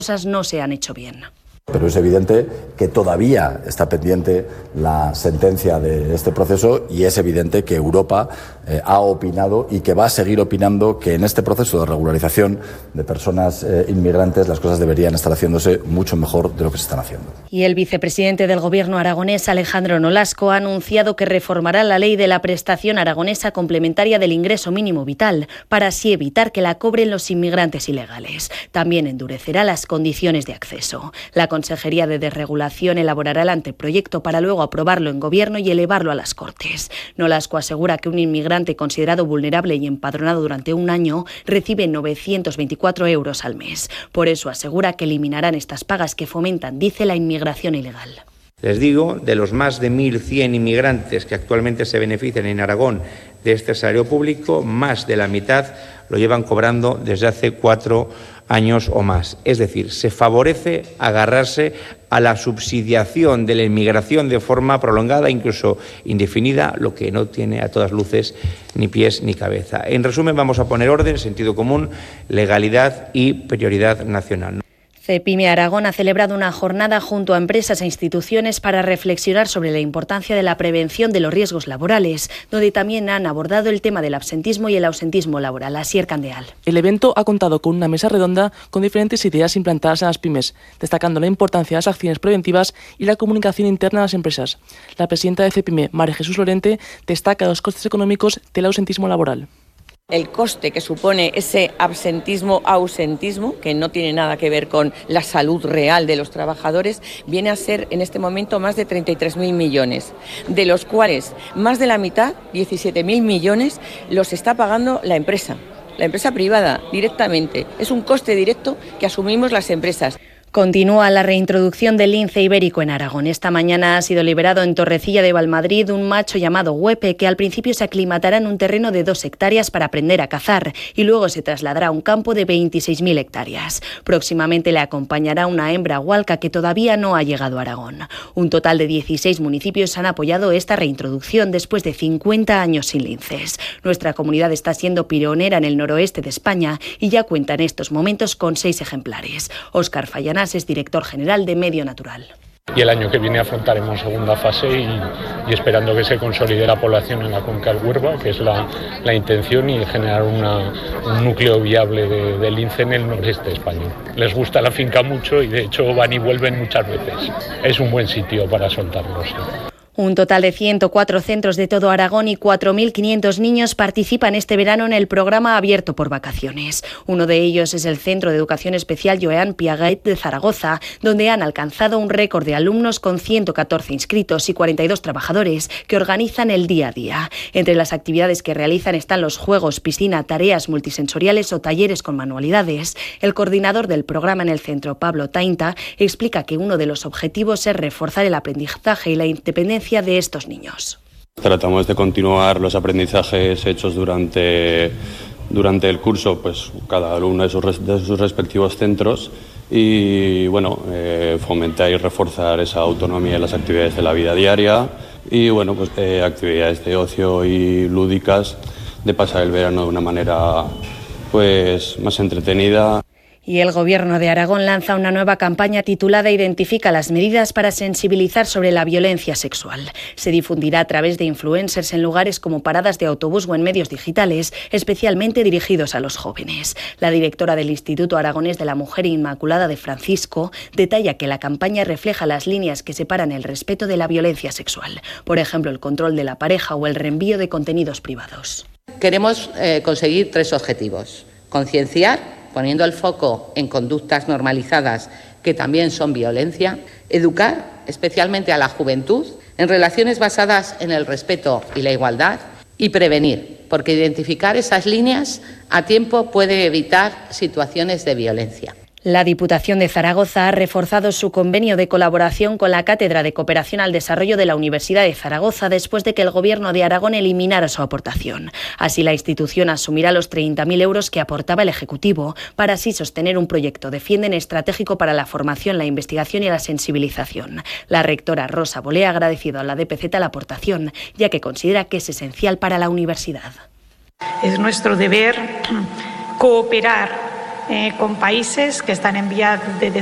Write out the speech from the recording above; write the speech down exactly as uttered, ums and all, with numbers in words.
cosas no se han hecho bien. Pero es evidente que todavía está pendiente la sentencia de este proceso y es evidente que Europa eh, ha opinado y que va a seguir opinando que en este proceso de regularización de personas eh, inmigrantes las cosas deberían estar haciéndose mucho mejor de lo que se están haciendo. Y el vicepresidente del Gobierno aragonés, Alejandro Nolasco, ha anunciado que reformará la ley de la prestación aragonesa complementaria del ingreso mínimo vital para así evitar que la cobren los inmigrantes ilegales. También endurecerá las condiciones de acceso. La Consejería de Desregulación elaborará el anteproyecto para luego aprobarlo en Gobierno y elevarlo a las Cortes. Nolasco asegura que un inmigrante considerado vulnerable y empadronado durante un año recibe novecientos veinticuatro euros al mes. Por eso asegura que eliminarán estas pagas que fomentan, dice, la inmigración ilegal. Les digo, de los más de mil cien inmigrantes que actualmente se benefician en Aragón de este salario público, más de la mitad lo llevan cobrando desde hace cuatro años o más. Es decir, se favorece agarrarse a la subsidiación de la inmigración de forma prolongada, incluso indefinida, lo que no tiene a todas luces ni pies ni cabeza. En resumen, vamos a poner orden, sentido común, legalidad y prioridad nacional. Cepime Aragón ha celebrado una jornada junto a empresas e instituciones para reflexionar sobre la importancia de la prevención de los riesgos laborales, donde también han abordado el tema del absentismo y el ausentismo laboral. Asier Candeal. El evento ha contado con una mesa redonda con diferentes ideas implantadas en las pymes, destacando la importancia de las acciones preventivas y la comunicación interna de las empresas. La presidenta de Cepime, María Jesús Lorente, destaca los costes económicos del ausentismo laboral. El coste que supone ese absentismo-ausentismo, que no tiene nada que ver con la salud real de los trabajadores, viene a ser en este momento más de treinta y tres mil millones, de los cuales más de la mitad, diecisiete mil millones, los está pagando la empresa, la empresa privada directamente. Es un coste directo que asumimos las empresas. Continúa la reintroducción del lince ibérico en Aragón. Esta mañana ha sido liberado en Torrecilla de Valmadrid un macho llamado Huepe, que al principio se aclimatará en un terreno de dos hectáreas para aprender a cazar y luego se trasladará a un campo de veintiséis mil hectáreas. Próximamente le acompañará una hembra hualca que todavía no ha llegado a Aragón. Un total de dieciséis municipios han apoyado esta reintroducción después de cincuenta años sin linces. Nuestra comunidad está siendo pionera en el noroeste de España y ya cuenta en estos momentos con seis ejemplares. Óscar Fallana es director general de Medio Natural. Y el año que viene afrontaremos segunda fase y, y esperando que se consolide la población en la cuenca del Huerva, que es la, la intención, y generar una, un núcleo viable de, de lince en el noreste español. Les gusta la finca mucho y de hecho van y vuelven muchas veces. Es un buen sitio para soltarlos. Un total de ciento cuatro centros de todo Aragón y cuatro mil quinientos niños participan este verano en el programa Abierto por Vacaciones. Uno de ellos es el Centro de Educación Especial Joan Piaget de Zaragoza, donde han alcanzado un récord de alumnos con ciento catorce inscritos y cuarenta y dos trabajadores que organizan el día a día. Entre las actividades que realizan están los juegos, piscina, tareas multisensoriales o talleres con manualidades. El coordinador del programa en el centro, Pablo Tainta, explica que uno de los objetivos es reforzar el aprendizaje y la independencia de estos niños. Tratamos de continuar los aprendizajes hechos durante, durante el curso, pues cada alumno de sus, de sus respectivos centros, y bueno, eh, fomentar y reforzar esa autonomía en las actividades de la vida diaria y bueno, pues eh, actividades de ocio y lúdicas, de pasar el verano de una manera pues más entretenida. Y el Gobierno de Aragón lanza una nueva campaña titulada Identifica las medidas para sensibilizar sobre la violencia sexual. Se difundirá a través de influencers en lugares como paradas de autobús o en medios digitales, especialmente dirigidos a los jóvenes. La directora del Instituto Aragonés de la Mujer Inmaculada de Francisco detalla que la campaña refleja las líneas que separan el respeto de la violencia sexual. Por ejemplo, el control de la pareja o el reenvío de contenidos privados. Queremos eh, conseguir tres objetivos: concienciar, poniendo el foco en conductas normalizadas que también son violencia; educar, especialmente a la juventud, en relaciones basadas en el respeto y la igualdad; y prevenir, porque identificar esas líneas a tiempo puede evitar situaciones de violencia. La Diputación de Zaragoza ha reforzado su convenio de colaboración con la Cátedra de Cooperación al Desarrollo de la Universidad de Zaragoza después de que el Gobierno de Aragón eliminara su aportación. Así, la institución asumirá los treinta mil euros que aportaba el Ejecutivo para así sostener un proyecto Defienden estratégico para la formación, la investigación y la sensibilización. La rectora Rosa Bolé ha agradecido a la D P Z la aportación, ya que considera que es esencial para la universidad. Es nuestro deber cooperar eh, con países que están en vías de